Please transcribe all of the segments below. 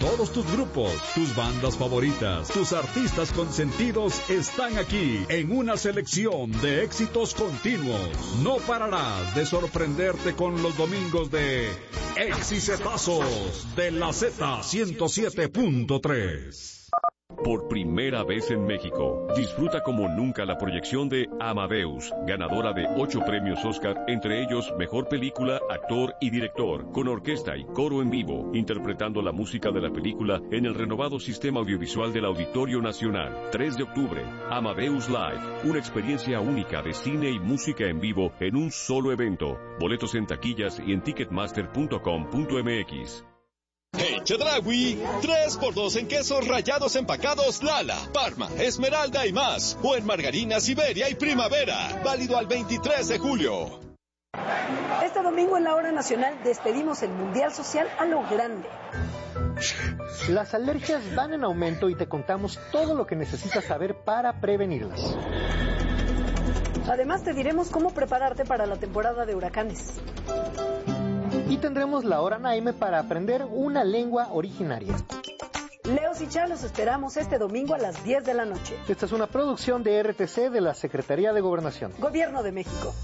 Todos tus grupos, tus bandas favoritas, tus artistas consentidos están aquí en una selección de éxitos continuos. No pararás de sorprenderte con los domingos de Exicetazos de la Z107.3. Por primera vez en México, disfruta como nunca la proyección de Amadeus, ganadora de 8 premios Oscar, entre ellos Mejor Película, Actor y Director, con orquesta y coro en vivo, interpretando la música de la película en el renovado sistema audiovisual del Auditorio Nacional. 3 de octubre, Amadeus Live, una experiencia única de cine y música en vivo en un solo evento. Boletos en taquillas y en ticketmaster.com.mx. En Chedraui, 3x2 en quesos rallados empacados Lala, Parma, Esmeralda y más. O en margarina Siberia y Primavera. Válido al 23 de julio. Este domingo en la Hora Nacional despedimos el Mundial Social a lo grande. Las alergias van en aumento y te contamos todo lo que necesitas saber para prevenirlas. Además te diremos cómo prepararte para la temporada de huracanes. Y tendremos la Hora Naime para aprender una lengua originaria. Leos y Chá los esperamos este domingo a las 10 de la noche. Esta es una producción de RTC de la Secretaría de Gobernación. Gobierno de México.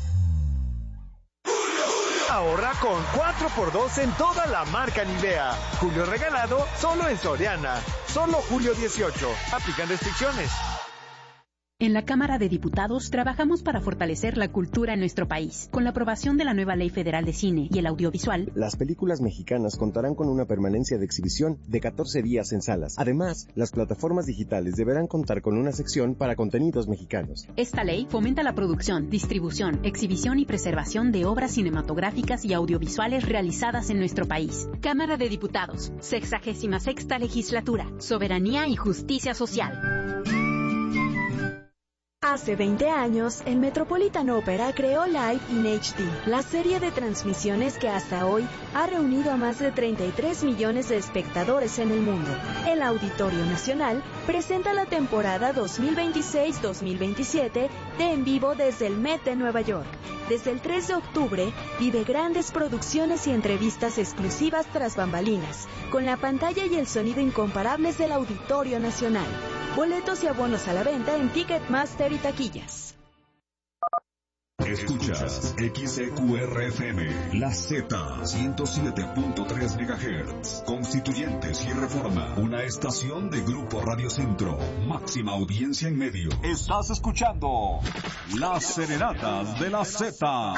Ahorra con 4x2 en toda la marca Nivea. Julio regalado solo en Soriana. Solo julio 18. Aplican restricciones. En la Cámara de Diputados trabajamos para fortalecer la cultura en nuestro país. Con la aprobación de la nueva Ley Federal de Cine y el Audiovisual, las películas mexicanas contarán con una permanencia de exhibición de 14 días en salas. Además, las plataformas digitales deberán contar con una sección para contenidos mexicanos. Esta ley fomenta la producción, distribución, exhibición y preservación de obras cinematográficas y audiovisuales realizadas en nuestro país. Cámara de Diputados, 66ª Legislatura, Soberanía y Justicia Social. Hace 20 años, el Metropolitan Opera creó Live in HD, la serie de transmisiones que hasta hoy ha reunido a más de 33 millones de espectadores en el mundo. El Auditorio Nacional presenta la temporada 2026-2027 de En Vivo desde el Met de Nueva York. Desde el 3 de octubre, vive grandes producciones y entrevistas exclusivas tras bambalinas, con la pantalla y el sonido incomparables del Auditorio Nacional. Boletos y abonos a la venta en Ticketmaster y taquillas. Escuchas XEQRFM, La Z, 107.3 MHz, Constituyentes y Reforma, una estación de Grupo Radio Centro, máxima audiencia en medios. Estás escuchando Las Serenatas de la Z.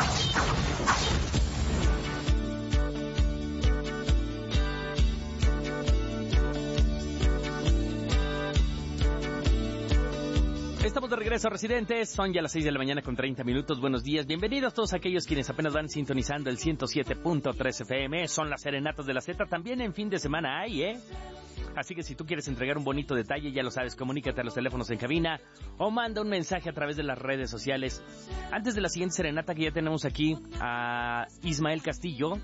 Estamos de regreso, residentes. Son ya las 6 de la mañana con 30 minutos. Buenos días. Bienvenidos todos aquellos quienes apenas van sintonizando el 107.3 FM. Son las Serenatas de la Z. También en fin de semana hay, Así que si tú quieres entregar un bonito detalle, ya lo sabes, comunícate a los teléfonos en cabina o manda un mensaje a través de las redes sociales. Antes de la siguiente serenata que ya tenemos aquí a Ismael Castillo,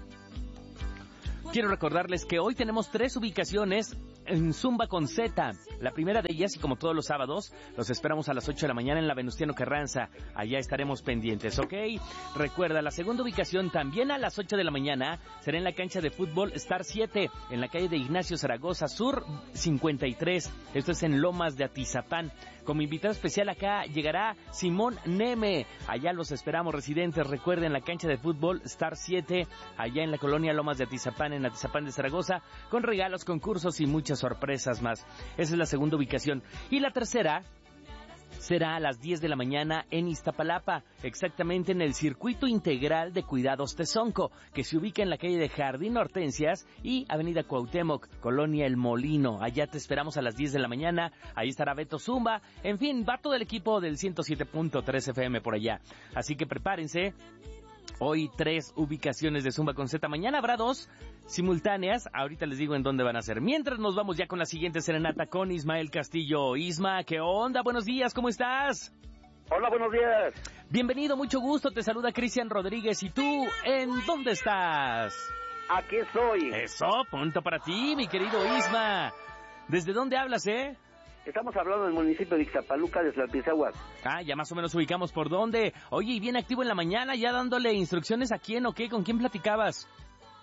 quiero recordarles que hoy tenemos 3 ubicaciones en Zumba con Z. La primera de ellas, y como todos los sábados, los esperamos a las 8 de la mañana en la Venustiano Carranza. Allá estaremos pendientes, ¿ok? Recuerda, la segunda ubicación también a las 8 de la mañana será en la cancha de fútbol Star 7, en la calle de Ignacio Zaragoza Sur 53. Esto es en Lomas de Atizapán. Como invitado especial acá llegará Simón Neme. Allá los esperamos, residentes. Recuerden, la cancha de fútbol Star 7, allá en la colonia Lomas de Atizapán, en Atizapán de Zaragoza, con regalos, concursos y muchas sorpresas más. Esa es la segunda ubicación. Y la tercera será a las 10 de la mañana en Iztapalapa, exactamente en el Circuito Integral de Cuidados Tezonco, que se ubica en la calle de Jardín Hortensias y Avenida Cuauhtémoc, Colonia El Molino. Allá te esperamos a las 10 de la mañana, ahí estará Beto Zumba, en fin, va todo el equipo del 107.3 FM por allá. Así que prepárense. Hoy 3 ubicaciones de Zumba con Z. Mañana habrá 2 simultáneas. Ahorita les digo en dónde van a ser. Mientras nos vamos ya con la siguiente serenata con Ismael Castillo. Isma, ¿qué onda? Buenos días, ¿cómo estás? Hola, buenos días. Bienvenido, mucho gusto. Te saluda Cristian Rodríguez. ¿Y tú en dónde estás? Aquí estoy. Eso, punto para ti, mi querido Isma. ¿Desde dónde hablas, Estamos hablando del municipio de Ixtapaluca, de Tlalpizahuac. Ah, ya más o menos ubicamos por dónde. Oye, y bien activo en la mañana, ya dándole instrucciones a quién o qué, ¿con quién platicabas?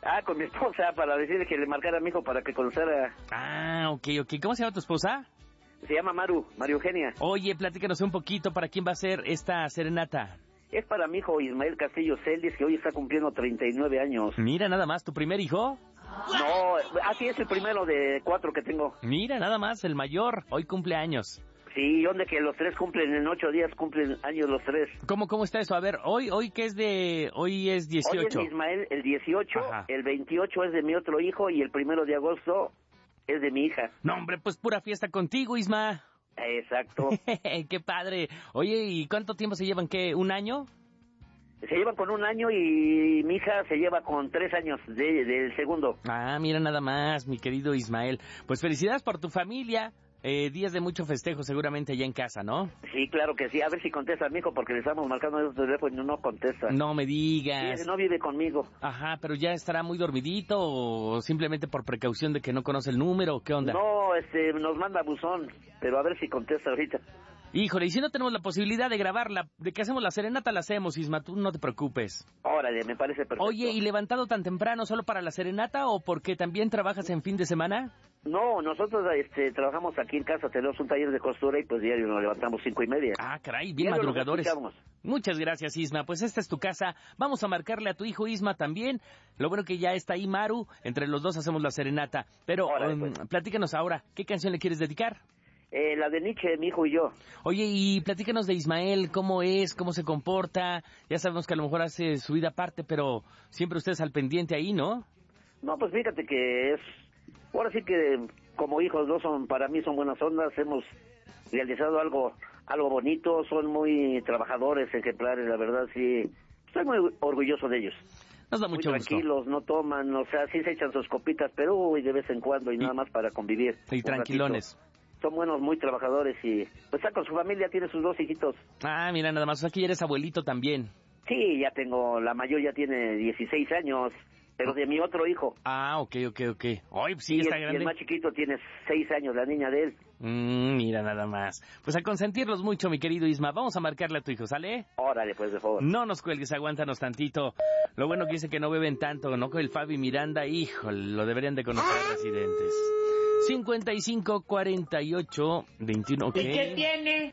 Con mi esposa, para decirle que le marcara a mi hijo para que conociera. Ok. ¿Cómo se llama tu esposa? Se llama María Eugenia. Oye, platícanos un poquito, ¿para quién va a ser esta serenata? Es para mi hijo Ismael Castillo Celdis, que hoy está cumpliendo 39 años. Mira, nada más, ¿tu primer hijo? No, así es el primero de 4 que tengo. Mira, nada más, el mayor, hoy cumple años. Sí, donde que los 3 cumplen en 8 días, cumplen años los 3. ¿Cómo está eso? A ver, hoy ¿qué es de...? Hoy es 18. Hoy es Ismael, el 18, Ajá. El 28 es de mi otro hijo y el 1 de agosto es de mi hija. No, hombre, pues pura fiesta contigo, Isma. Exacto. ¡Qué padre! Oye, ¿y cuánto tiempo se llevan? ¿Qué? ¿Un año? Se llevan con 1 año y mi hija se lleva con 3 años del segundo. Mira nada más, mi querido Ismael. Pues felicidades por tu familia. Días de mucho festejo seguramente allá en casa, ¿no? Sí, claro que sí. A ver si contesta mi hijo, porque le estamos marcando el teléfono y no contesta. No me digas. Sí, no vive conmigo. Ajá, pero ya estará muy dormidito o simplemente por precaución de que no conoce el número, ¿qué onda? No, nos manda buzón, pero a ver si contesta ahorita. Híjole, y si no tenemos la posibilidad de grabarla, de que hacemos la serenata, la hacemos, Isma, tú no te preocupes. Órale, me parece perfecto. Oye, ¿y levantado tan temprano solo para la serenata o porque también trabajas en fin de semana? No, nosotros trabajamos aquí en casa, tenemos un taller de costura y pues diario nos levantamos 5:30. Caray, bien madrugadores. Muchas gracias, Isma. Pues esta es tu casa. Vamos a marcarle a tu hijo Isma también. Lo bueno que ya está ahí Maru, entre los dos hacemos la serenata. Pero platícanos ahora, ¿qué canción le quieres dedicar? La de Nietzsche, mi hijo y yo. Oye, y platícanos de Ismael, cómo es, cómo se comporta. Ya sabemos que a lo mejor hace su vida aparte, pero siempre ustedes al pendiente ahí, ¿no? No, pues fíjate que ahora sí que como hijos dos para mí son buenas ondas. Hemos realizado algo bonito, son muy trabajadores, ejemplares, la verdad sí. Estoy muy orgulloso de ellos. Nos da mucho muy tranquilos, gusto. No toman, o sea, sí se echan sus copitas, pero de vez en cuando y nada más para convivir. Y tranquilones. Ratito. Son buenos, muy trabajadores y pues está con su familia, tiene sus 2 hijitos. Mira, nada más, aquí eres abuelito también. Sí, ya tengo, la mayor ya tiene 16 años, pero de mi otro hijo. Ok. Ay, pues sí, está grande. Y el más chiquito tiene 6 años, la niña de él. Mira nada más. Pues a consentirlos mucho, mi querido Isma. Vamos a marcarle a tu hijo, ¿sale? Órale, pues, de favor. No nos cuelgues, aguántanos tantito. Lo bueno que dice que no beben tanto, ¿no? Con el Fabi Miranda, híjole, lo deberían de conocer residentes. 55 48 21. ¿Y qué tiene?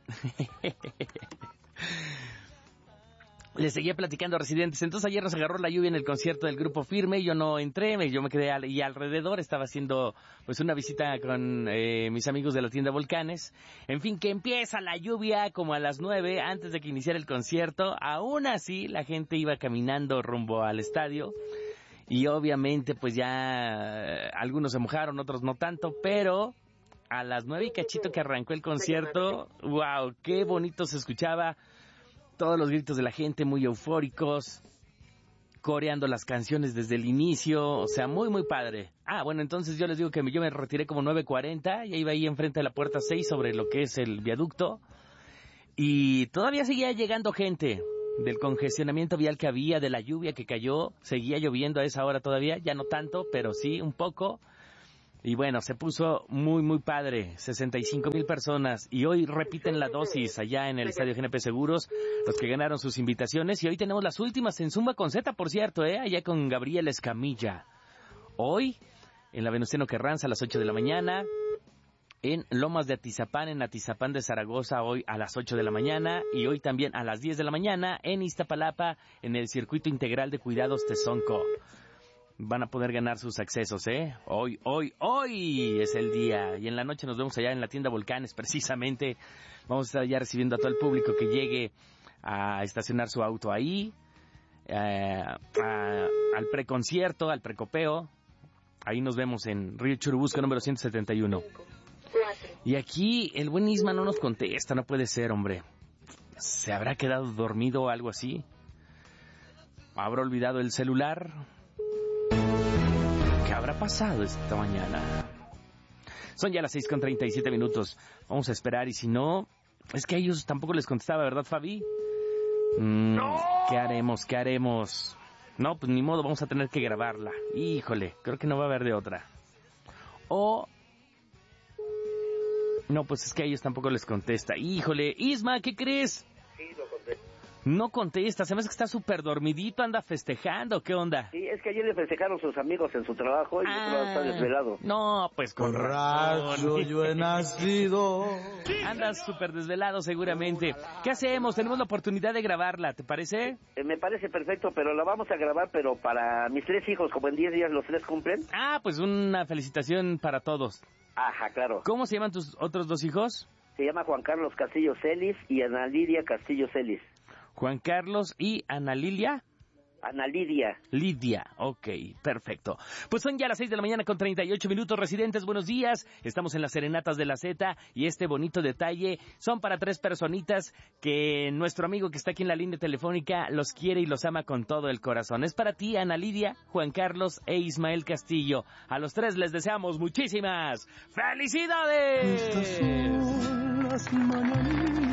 Le seguía platicando a residentes. Entonces ayer nos agarró la lluvia en el concierto del Grupo Firme. Yo no entré, yo me quedé y alrededor. Estaba haciendo pues una visita con mis amigos de la tienda Volcanes. En fin, que empieza la lluvia como a las 9 antes de que iniciara el concierto. Aún así, la gente iba caminando rumbo al estadio. Y obviamente pues ya algunos se mojaron, otros no tanto, pero a las 9 y cachito que arrancó el concierto, wow, qué bonito se escuchaba, todos los gritos de la gente muy eufóricos, coreando las canciones desde el inicio, o sea, muy muy padre. Bueno, entonces yo les digo que yo me retiré como 9:40, ya iba ahí enfrente de la puerta 6 sobre lo que es el viaducto, y todavía seguía llegando gente. Del congestionamiento vial que había, de la lluvia que cayó, seguía lloviendo a esa hora todavía, ya no tanto, pero sí un poco. Y bueno, se puso muy, muy padre, 65,000 personas. Y hoy repiten la dosis allá en el Estadio GNP Seguros, los que ganaron sus invitaciones. Y hoy tenemos las últimas en Zumba con Z, por cierto, allá con Gabriel Escamilla. Hoy, en la Venustiano Carranza a las 8 de la mañana. En Lomas de Atizapán, en Atizapán de Zaragoza, hoy a las 8 de la mañana. Y hoy también a las 10 de la mañana en Iztapalapa, en el Circuito Integral de Cuidados Tezonco. Van a poder ganar sus accesos, Hoy es el día. Y en la noche nos vemos allá en la tienda Volcanes, precisamente. Vamos a estar ya recibiendo a todo el público que llegue a estacionar su auto ahí. Al preconcierto, al precopeo. Ahí nos vemos en Río Churubusco, número 171. Y aquí el buen Isma no nos contesta, no puede ser, hombre. ¿Se habrá quedado dormido o algo así? ¿Habrá olvidado el celular? ¿Qué habrá pasado esta mañana? Son ya las 6:37. Vamos a esperar y si no... Es que a ellos tampoco les contestaba, ¿verdad, Fabi? ¡No! ¿Qué haremos? No, pues ni modo, vamos a tener que grabarla. Híjole, creo que no va a haber de otra. No, pues es que a ellos tampoco les contesta. Híjole, Isma, ¿qué crees? Sí, lo contesto. No contesta, se me hace que está súper dormidito, anda festejando, ¿qué onda? Sí, es que ayer le festejaron sus amigos en su trabajo y está desvelado. No, pues con razón. Yo he nacido. Andas súper desvelado seguramente. ¿Qué hacemos? Tenemos la oportunidad de grabarla, ¿te parece? Me parece perfecto, pero la vamos a grabar, pero para mis 3 hijos, como en 10 días los 3 cumplen. Ah, pues una felicitación para todos. Ajá, claro. ¿Cómo se llaman tus otros 2 hijos? Se llama Juan Carlos Castillo Celis y Ana Lidia Castillo Celis. Juan Carlos y Ana Lilia. Ana Lidia. Lidia, ok, perfecto. Pues son ya las 6 de la mañana con 38 minutos, residentes, buenos días. Estamos en las Serenatas de la Z y este bonito detalle son para 3 personitas que nuestro amigo que está aquí en la línea telefónica los quiere y los ama con todo el corazón. Es para ti, Ana Lidia, Juan Carlos e Ismael Castillo. A los 3 les deseamos muchísimas ¡felicidades!